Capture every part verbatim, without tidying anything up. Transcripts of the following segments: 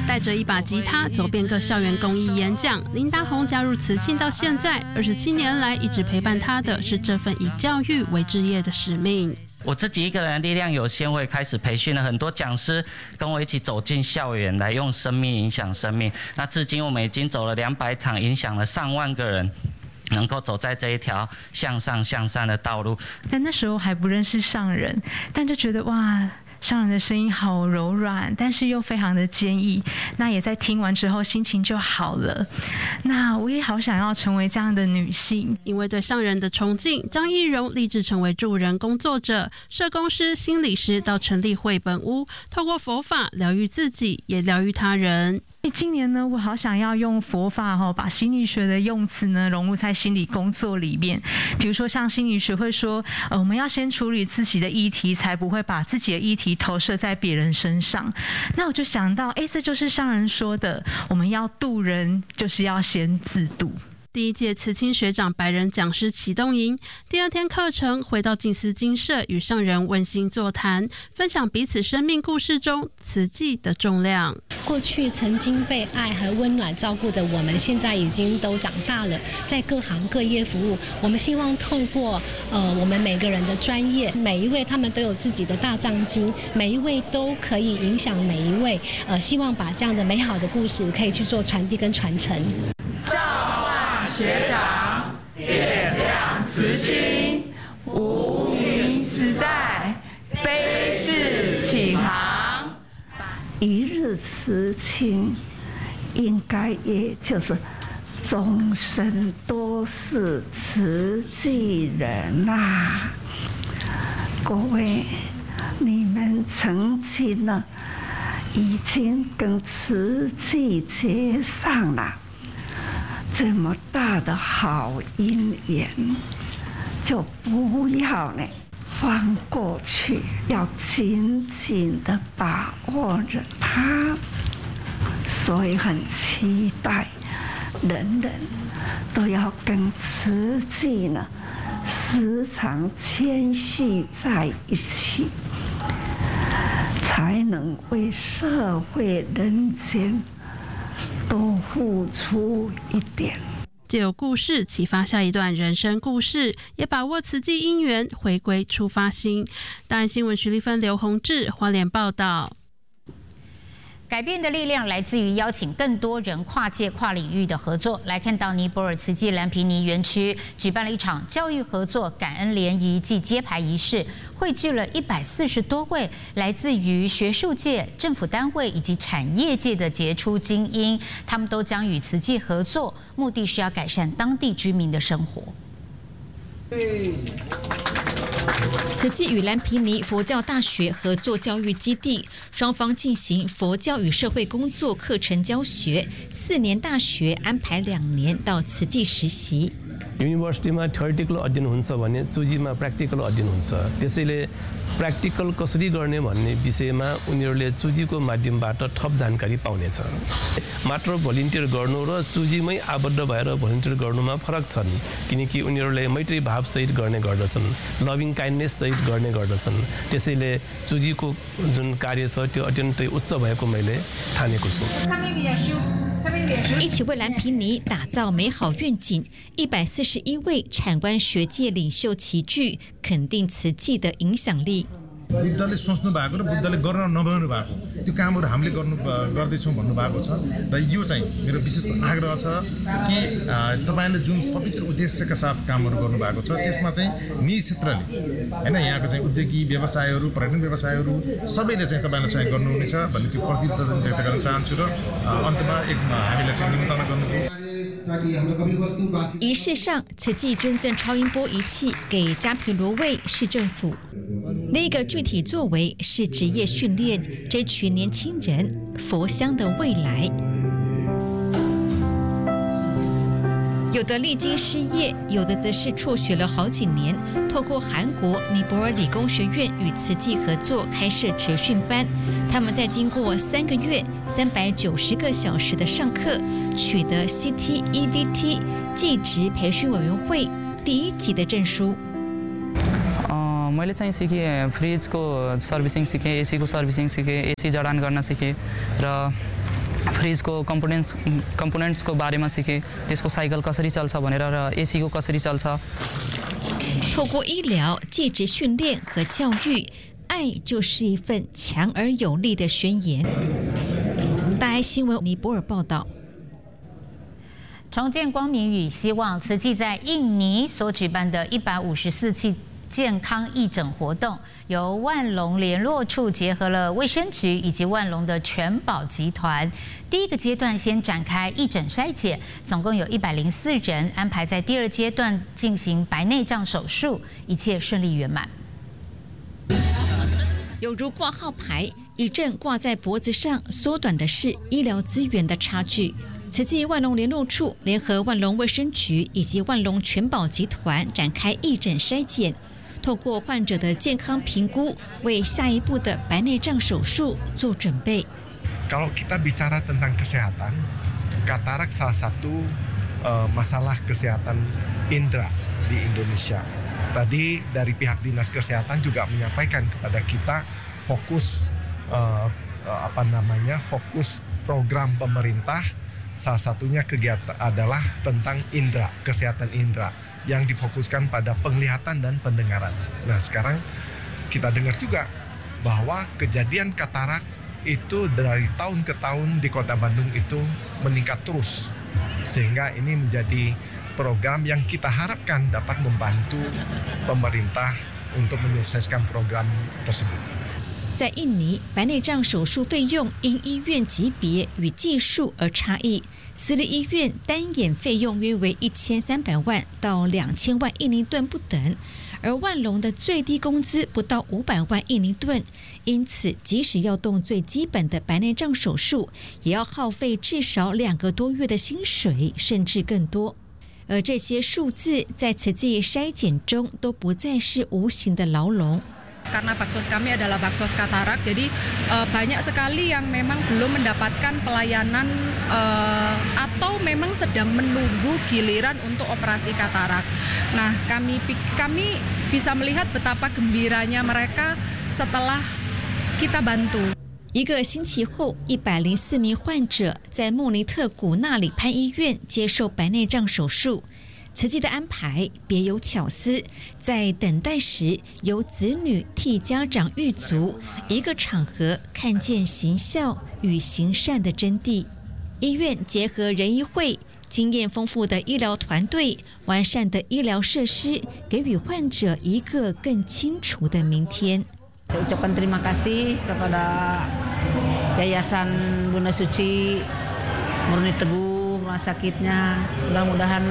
带着一把吉他走遍各校园公益演讲。林达宏加入慈济到现在二十七年来，一直陪伴他的是这份以教育为志业的使命。 我自己一个人力量有限，我也开始培训了很多讲师，跟我一起走进校园，来用生命影响生命。那至今我们已经走了两百场，影响了上万个人，能够走在这一条向上向善的道路。 但那时候还不认识上人，但就觉得哇，上人的声音好柔软，但是又非常的坚毅。那也在听完之后，心情就好了。那我也好想要成为这样的女性， 因为对上人的崇敬，张义荣立志成为助人工作者、社工师、心理师，到成立绘本屋，透过佛法疗愈自己，也疗愈他人。 今年呢，我好想要用佛法哈，把心理学的用词呢融入在心理工作里面。比如说，像心理学会说，呃，我们要先处理自己的议题，才不会把自己的议题投射在别人身上。那我就想到，哎，这就是上人说的，我们要度人，就是要先自度。 第一届慈青学长百人讲师启动营，第二天课程回到静思精舍，与上人温馨座谈，分享彼此生命故事中慈济的重量。 过去曾经被爱和温暖照顾的我们，现在已经都长大了，在各行各业服务。我们希望透过呃我们每个人的专业，每一位他们都有自己的大藏经，每一位都可以影响每一位。呃，希望把这样的美好的故事可以去做传递跟传承。 照望学长，点亮慈青，无名实在，悲智启航。 一日慈青，应该也就是终身都是慈济人呐、啊。各位，你们曾经呢，已经跟慈济结上了这么大的好姻缘，就不要呢放过去，要紧紧的把握着它。所以很期待人人都要跟慈济呢时常牵系在一起，才能为社会人间多付出一点。 借由故事启发下一段人生故事，也把握慈济因缘，回归出发心。大安新闻徐丽芬、刘宏志花莲报道。 改变的力量来自于邀请更多人跨界跨领域的合作。来看到尼泊尔慈济蓝毗尼园区举办了一场教育合作感恩联谊暨揭牌仪式，汇聚了一百四十多位来自于学术界、政府单位以及产业界的杰出精英，他们都将与慈济合作，目的是要改善当地居民的生活。 慈济与蓝毗尼佛教大学合作教育基地，双方进行佛教与社会工作课程教学。四年大学安排两年到慈济实习。 युनिभर्सिटीमा थ्योरिटिकल अध्ययन हुन्छ भने चुजीमा प्र्याक्टिकल अध्ययन हुन्छ। त्यसैले प्र्याक्टिकल कसरी गर्ने भन्ने विषयमा उनीहरूले चुजीको माध्यमबाट थप जानकारी पाउनेछ। मात्र भोलिन्टियर गर्नु र चुजीमै आबद्ध भएर भोलिन्टियर गर्नुमा फरक छन्, किनकि उनीहरूले मैत्री भावसहित गर्ने गर्दछन्, लभिङ काइन्डनेस सहित गर्ने गर्दछन्। त्यसैले चुजीको जुन कार्य छ त्यो अत्यन्तै उच्च भएको मैले ठानेको छु। 一起为蓝毗尼打造美好愿景，一百四十一位产官学界领袖齐聚，肯定慈济的影响力。 बुद्धले सोच्नु भएको र बुद्धले गर्न नभनु भएको त्यो कामहरू हामीले गर्नु गर्दैछौँ भन्नुभएको छ र यो चाहिँ मेरो विशेष आग्रह छ कि तपाईँले जुन पवित्र उद्देश्यका साथ कामहरू गर्नुभएको छ त्यसमा चाहिँ निजी क्षेत्रले हैन यहाँको चाहिँ उद्योगी व्यवसायहरू पर्यटन व्यवसायहरू सबैले चाहिँ तपाईँलाई चाहिँ गर्नुहुनेछ भन्ने त्यो प्रतिबद्धता व्यक्त गर्न चाहन्छु र अन्तमा एक हामीलाई चाहिँ निमन्त्रणा गर्नुभयो। 仪式上，慈济捐赠超音波仪器给加皮罗卫市政府。另一个具体作为是职业训练这群年轻人佛乡的未来。有的历经失业，有的则是辍学了好几年，透过韩国尼泊尔理工学院与慈济合作开设职训班。他们在经过三个月、三百九十个小时的上课，取得 C T E V T 技职培训委员会第一级的证书。 मैले चाहिँ सिकेँ फ्रिजको सर्भिसिङ सिकेँ, एसीको सर्भिसिङ सिकेँ, एसी जडान गर्न सिकेँ र फ्रिजको कम्पोनेन्ट्स कम्पोनेन्ट्सको बारेमा सिकेँ, त्यसको साइकल कसरी चल्छ भनेर र एसीको कसरी चल्छ। 透过医疗、技职训练和教育，爱就是一份强而有力的宣言。大爱新闻尼泊尔报道。 重建光明与希望，慈济在印尼所举办的一百五十四期健康义诊活动，由万隆联络处结合了卫生局以及万隆的全保集团。第一个阶段先展开义诊筛检，总共有一百零四人安排在第二阶段进行白内障手术，一切顺利圆满。 有如挂号牌，一阵挂在脖子上，缩短的是医疗资源的差距。慈济万隆联络处联合万隆卫生局以及万隆全保集团展开义诊筛检，透过患者的健康评估，为下一步的白内障手术做准备。 Kalau kita bicara tentang kesehatan, katarak salah satu uh, masalah kesehatan indera di Indonesia. Tadi dari pihak dinas kesehatan juga menyampaikan kepada kita fokus uh, uh, apa namanya fokus program pemerintah. Salah satunya kegiatan adalah tentang indera, kesehatan indera yang difokuskan pada penglihatan dan pendengaran. Nah sekarang kita dengar juga bahwa kejadian katarak itu dari tahun ke tahun di Kota Bandung itu meningkat terus. Sehingga ini menjadi program yang kita harapkan dapat membantu pemerintah untuk menyukseskan program tersebut. 在印尼，白内障手术费用因医院级别与技术而差异。私立医院单眼费用约为一千三百万到两千万印尼盾不等，而万隆的最低工资不到五百万印尼盾，因此即使要动最基本的白内障手术，也要耗费至少两个多月的薪水，甚至更多。而这些数字在慈济筛检中都不再是无形的牢笼。 Karena baksos kami adalah baksos katarak, jadi uh, banyak sekali yang memang belum mendapatkan pelayanan uh, atau memang sedang menunggu giliran untuk operasi katarak. Nah, kami kami bisa melihat betapa gembiranya mereka setelah kita bantu. 一个星期后，一百零四名患者在慕尼特古纳里潘医院接受白内障手术。慈济的安排别有巧思，在等待时由子女替家长预足，一个场合看见行孝与行善的真谛。医院结合人医会，经验丰富的医疗团队，完善的医疗设施，给予患者一个更清楚的明天。 Saya ucapkan terima kasih kepada Yayasan Bunda Suci Murni Teguh rumah sakitnya, mudah-mudahan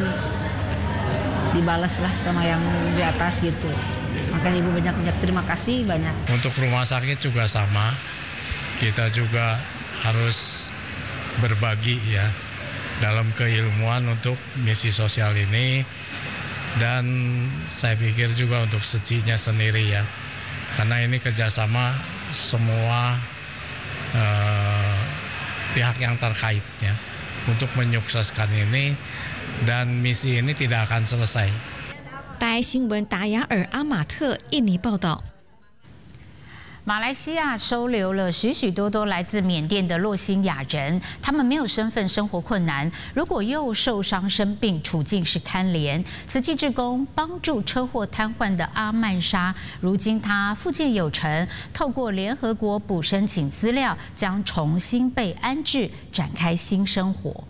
dibalaslah sama yang di atas gitu. Makanya Ibu banyak-banyak terima kasih banyak. Untuk rumah sakit juga sama, kita juga harus berbagi ya dalam keilmuan untuk misi sosial ini, dan saya pikir juga untuk Sucinya sendiri ya, karena ini kerjasama semua uh, pihak yang terkait ya untuk menyukseskan ini. Dan misi ini tidak akan selesai. 大爱新闻达雅尔阿马特印尼报道。 马来西亚收留了许许多多来自缅甸的洛辛亚人，他们没有身份，生活困难，如果又受伤生病，处境是堪怜。慈济志工帮助车祸瘫痪的阿曼莎，如今他复健有成，透过联合国补申请资料，将重新被安置，展开新生活。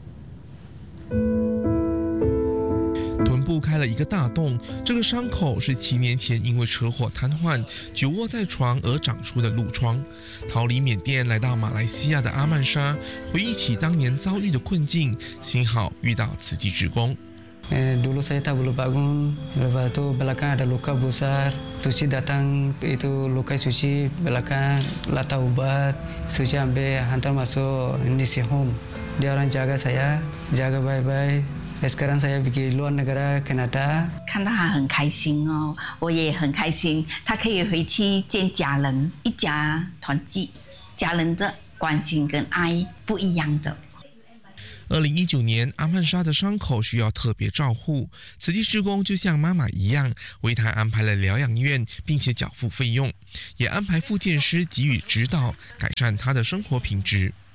臀部开了一个大洞，这个伤口是七年前因为车祸瘫痪、久卧在床而长出的褥疮。逃离缅甸来到马来西亚的阿曼莎，回忆起当年遭遇的困境，幸好遇到慈济志工。 Dulu saya tak boleh bangun, lepas itu belakang ada luka besar. Suci datang itu luka Suci belakang letak ubat, Suci ambil hantar masuk nursing home. Dia orang jaga saya, jaga baik-baik. Sekarang saya pergi luar negara Kanada。 看到他很开心哦，我也很开心，他可以回去见家人，一家团聚，家人的关心跟爱不一样的。 二零一九年，阿曼莎的伤口需要特别照护，慈济志工就像妈妈一样，为她安排了疗养院，并且缴付费用，也安排复健师给予指导，改善她的生活品质。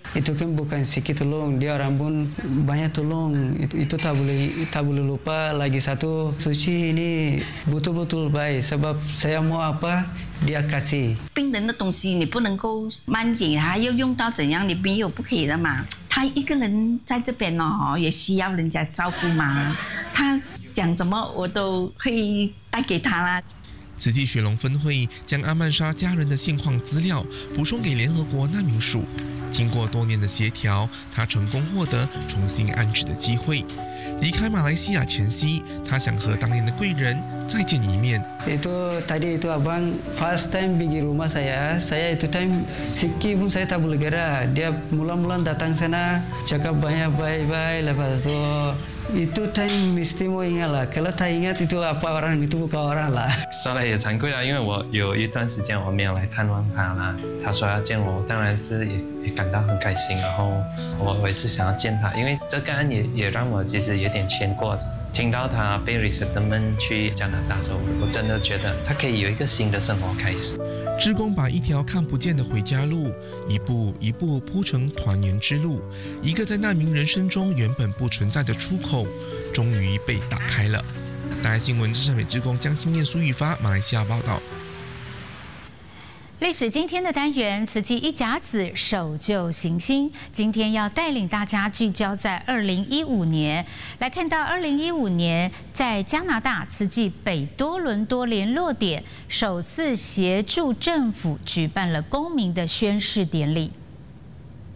Itu kan bukan sedikit tolong, dia orang pun banyak tolong. Itu, itu tak boleh tak boleh lupa. Lagi satu, Suci ini betul-betul baik. Sebab saya mau apa, dia kasih。 病人的东西你不能够慢给他，要用到怎样，你没有不可以的嘛。他一个人在这边哦，也需要人家照顾嘛。他讲什么我都会带给他啦。 慈济雪龙分会将阿曼莎家人的现况资料补充给联合国难民署。经过多年的协调，他成功获得重新安置的机会。离开马来西亚前夕，他想和当年的贵人再见一面。 Itu tadi itu abang first time pergi rumah saya, saya itu time sikit pun saya tak boleh gerak. Dia mula-mula datang sana, cakap banyak baik-baik, lepas itu itu time mesti mau ingat lah. Kalau tak ingat itu apa orang itu bukan orang lah。 说来也惭愧啦，因为我有一段时间我没有来探望他啦。他说要见我，我当然是也也感到很开心，然后我我也是想要见他，因为这个案也也让我其实有点牵挂。听到他被 resettlement 去加拿大的时候，我真的觉得他可以有一个新的生活开始。 志工把一条看不见的回家路，一步一步铺成团圆之路。一个在难民人生中原本不存在的出口，终于被打开了。大爱新闻资深美志工江新燕、苏玉发，马来西亚报道。 历史今天的单元，慈济一甲子守旧行新，今天要带领大家聚焦在二零一五年，来看到二零一五年在加拿大慈济北多伦多联络点首次协助政府举办了公民的宣誓典礼。